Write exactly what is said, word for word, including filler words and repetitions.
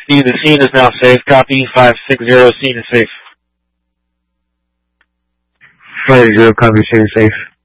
See, the scene is now safe. Copy. five six zero, scene is safe. five zero, copy, scene is safe.